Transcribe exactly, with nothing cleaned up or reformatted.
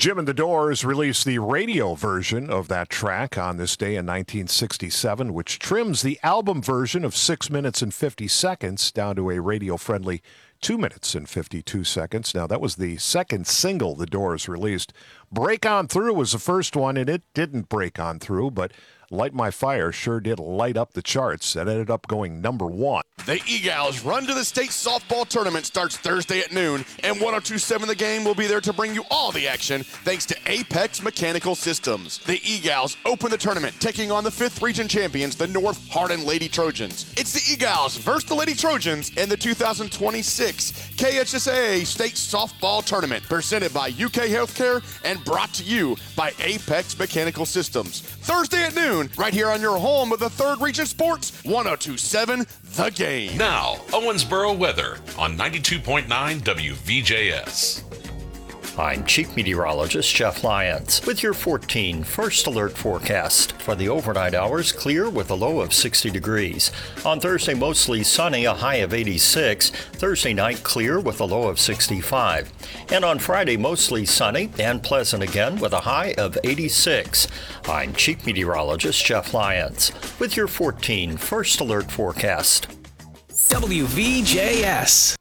Jim and the Doors released the radio version of that track on this day in nineteen sixty-seven, which trims the album version of six minutes and fifty seconds down to a radio-friendly two minutes and fifty-two seconds. Now, that was the second single the Doors released. Break On Through was the first one, and it didn't break on through, but Light My Fire sure did light up the charts and ended up going number one. The Eagles run to the state softball tournament starts Thursday at noon, and one oh two point seven The Game will be there to bring you all the action thanks to Apex Mechanical Systems. The Eagles open the tournament, taking on the fifth region champions, the North Hardin Lady Trojans. It's the Eagles versus the Lady Trojans in the two thousand twenty-six K H S A State Softball Tournament, presented by U K Healthcare and brought to you by Apex Mechanical Systems. Thursday at noon, right here on your home of the third Region Sports, one oh two point seven The Game. Now, Owensboro weather on ninety-two point nine W V J S. I'm Chief Meteorologist Jeff Lyons with your fourteen First Alert forecast. For the overnight hours, clear with a low of sixty degrees. On Thursday, mostly sunny, a high of eighty-six. Thursday night, clear with a low of sixty-five. And on Friday, mostly sunny and pleasant again with a high of eighty-six. I'm Chief Meteorologist Jeff Lyons with your fourteen First Alert forecast. W V J S.